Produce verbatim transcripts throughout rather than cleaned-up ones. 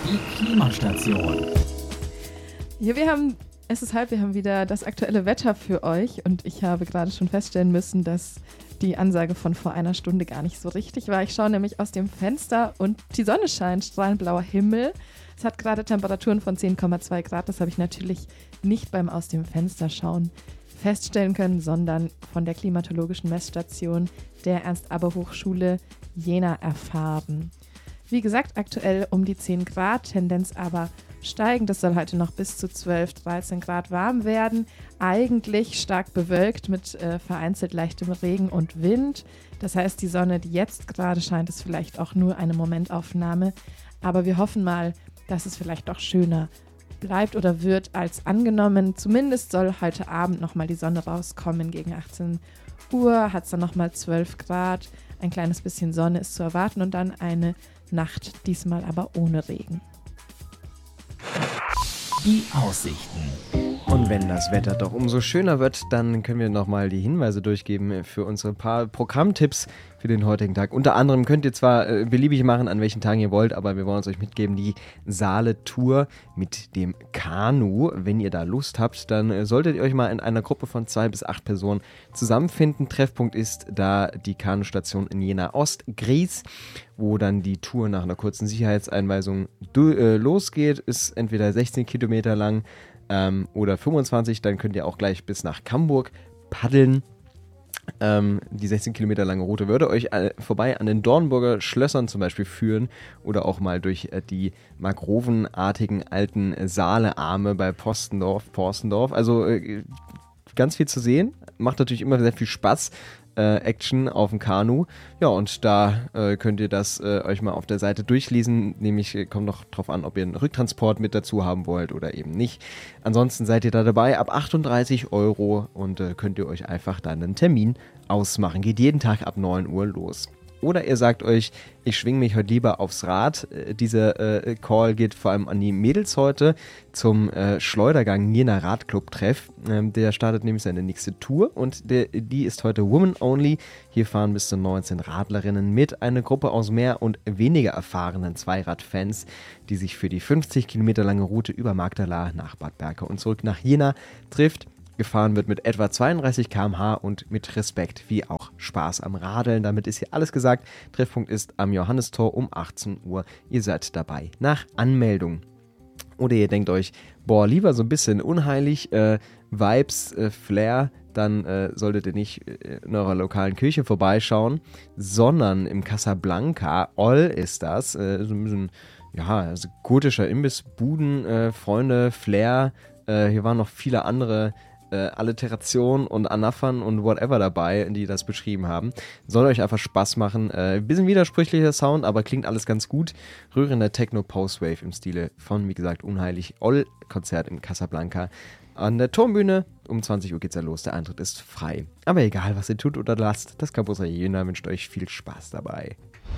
Die Klimastation. Ja, wir haben, es ist halb, wir haben wieder das aktuelle Wetter für euch und ich habe gerade schon feststellen müssen, dass die Ansage von vor einer Stunde gar nicht so richtig war. Ich schaue nämlich aus dem Fenster und die Sonne scheint, strahlend blauer Himmel. Es hat gerade Temperaturen von zehn Komma zwei Grad. Das habe ich natürlich nicht beim aus dem Fenster schauen feststellen können, sondern von der klimatologischen Messstation der Ernst-Abbe-Hochschule Jena erfahren. Wie gesagt, aktuell um die zehn Grad, Tendenz aber steigend. Das soll heute noch bis zu zwölf, dreizehn Grad warm werden. Eigentlich stark bewölkt mit äh, vereinzelt leichtem Regen und Wind. Das heißt, die Sonne, die jetzt gerade scheint, ist vielleicht auch nur eine Momentaufnahme. Aber wir hoffen mal, dass es vielleicht doch schöner bleibt oder wird als angenommen. Zumindest soll heute Abend nochmal die Sonne rauskommen. Gegen achtzehn Uhr hat es dann nochmal zwölf Grad. Ein kleines bisschen Sonne ist zu erwarten und dann eine Nacht, diesmal aber ohne Regen. Die Aussichten. Und wenn das Wetter doch umso schöner wird, dann können wir nochmal die Hinweise durchgeben für unsere paar Programmtipps für den heutigen Tag. Unter anderem könnt ihr zwar äh, beliebig machen, an welchen Tagen ihr wollt, aber wir wollen es euch mitgeben, die Saale-Tour mit dem Kanu. Wenn ihr da Lust habt, dann äh, solltet ihr euch mal in einer Gruppe von zwei bis acht Personen zusammenfinden. Treffpunkt ist da die Kanustation in Jena Ost-Gries, wo dann die Tour nach einer kurzen Sicherheitseinweisung du- äh, losgeht. Ist entweder sechzehn Kilometer lang ähm, oder fünfundzwanzig, dann könnt ihr auch gleich bis nach Kamburg paddeln. Ähm, die sechzehn Kilometer lange Route würde euch äh, vorbei an den Dornburger Schlössern zum Beispiel führen oder auch mal durch äh, die mangrovenartigen alten Saalearme bei Postendorf, Porstendorf. Also äh, ganz viel zu sehen, macht natürlich immer sehr viel Spaß. Äh, Action auf dem Kanu. Ja, und da äh, könnt ihr das äh, euch mal auf der Seite durchlesen. Nämlich äh, kommt noch drauf an, ob ihr einen Rücktransport mit dazu haben wollt oder eben nicht. Ansonsten seid ihr da dabei ab achtunddreißig Euro und äh, könnt ihr euch einfach dann einen Termin ausmachen. Geht jeden Tag ab neun Uhr los. Oder ihr sagt euch, ich schwinge mich heute lieber aufs Rad. Äh, dieser äh, Call geht vor allem an die Mädels heute zum äh, Schleudergang Jena Radclub-Treff. Ähm, der startet nämlich seine nächste Tour und der, die ist heute Woman Only. Hier fahren bis zu neunzehn Radlerinnen mit. Eine Gruppe aus mehr und weniger erfahrenen Zweiradfans, die sich für die fünfzig Kilometer lange Route über Magdala nach Bad Berka und zurück nach Jena trifft. Gefahren wird mit etwa zweiunddreißig Kilometer pro Stunde und mit Respekt wie auch Spaß am Radeln. Damit ist hier alles gesagt. Treffpunkt ist am Johannistor um achtzehn Uhr. Ihr seid dabei nach Anmeldung. Oder ihr denkt euch, boah, lieber so ein bisschen unheilig, äh, Vibes, äh, Flair, dann äh, solltet ihr nicht in eurer lokalen Kirche vorbeischauen, sondern im Casablanca, Oll ist das, äh, so ein bisschen, ja, also gotischer Imbiss, Buden, äh, Freunde, Flair, äh, hier waren noch viele andere Äh, Alliteration und Anaphern und whatever dabei, die das beschrieben haben. Soll euch einfach Spaß machen. Äh, bisschen widersprüchlicher Sound, aber klingt alles ganz gut. Rührender Techno-Post-Wave im Stile von, wie gesagt, Unheilig Oll. Konzert in Casablanca an der Turmbühne. Um zwanzig Uhr geht's ja los. Der Eintritt ist frei. Aber egal, was ihr tut oder lasst, das Campus Radio Jena wünscht euch viel Spaß dabei.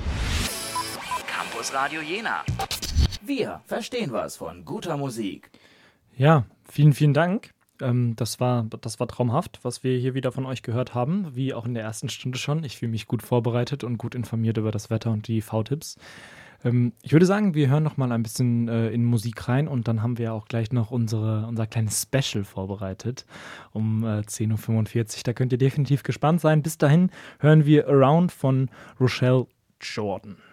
Campus Radio Jena. Wir verstehen was von guter Musik. Ja, vielen, vielen Dank. Ähm, das war, das war traumhaft, was wir hier wieder von euch gehört haben, wie auch in der ersten Stunde schon. Ich fühle mich gut vorbereitet und gut informiert über das Wetter und die V-Tipps. Ähm, ich würde sagen, wir hören noch mal ein bisschen äh, in Musik rein und dann haben wir auch gleich noch unsere, unser kleines Special vorbereitet um äh, zehn Uhr fünfundvierzig. Da könnt ihr definitiv gespannt sein. Bis dahin hören wir Around von Rochelle Jordan.